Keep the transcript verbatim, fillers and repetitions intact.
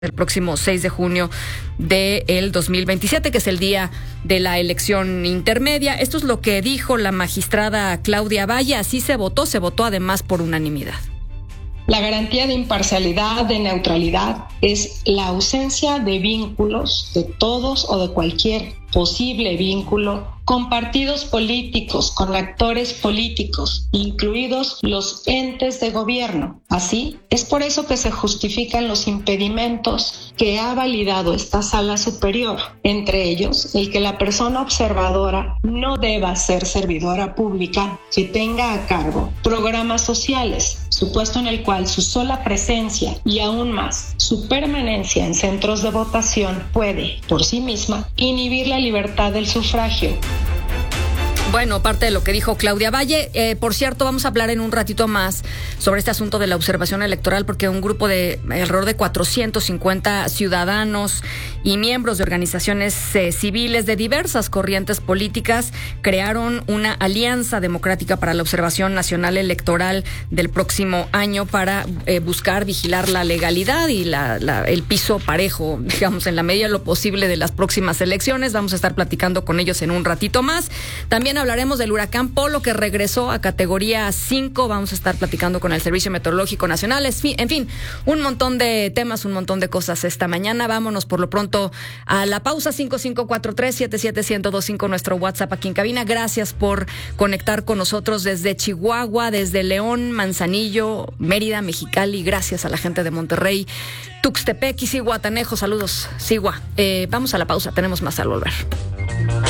el próximo seis de junio del dos mil veintisiete, que es el día de la elección intermedia. Esto es lo que dijo la magistrada Claudia Valle. Así se votó, se votó además por unanimidad. La garantía de imparcialidad, de neutralidad, es la ausencia de vínculos de todos o de cualquier posible vínculo con partidos políticos, con actores políticos, incluidos los entes de gobierno. Así, es por eso que se justifican los impedimentos que ha validado esta sala superior, entre ellos el que la persona observadora no deba ser servidora pública que tenga a cargo programas sociales, supuesto en el cual su sola presencia y aún más su permanencia en centros de votación puede, por sí misma, inhibir la libertad del sufragio. Bueno, parte de lo que dijo Claudia Valle. Eh, por cierto, vamos a hablar en un ratito más sobre este asunto de la observación electoral, porque un grupo de alrededor de cuatrocientos cincuenta ciudadanos y miembros de organizaciones eh, civiles de diversas corrientes políticas crearon una alianza democrática para la observación nacional electoral del próximo año para eh, buscar vigilar la legalidad y la, la, el piso parejo, digamos, en la medida de lo posible de las próximas elecciones. Vamos a estar platicando con ellos en un ratito más. También hablaremos del huracán Polo, que regresó a categoría cinco. Vamos a estar platicando con el Servicio Meteorológico Nacional. En fin, un montón de temas, un montón de cosas esta mañana. Vámonos por lo pronto a la pausa. Cinco cinco cuatro tres, siete siete cero cero dos cinco, nuestro WhatsApp aquí en cabina. Gracias por conectar con nosotros desde Chihuahua, desde León, Manzanillo, Mérida, Mexicali. Gracias a la gente de Monterrey, Tuxtepec y Zihuatanejo. Saludos, Zihua. Eh, vamos a la pausa, tenemos más al volver.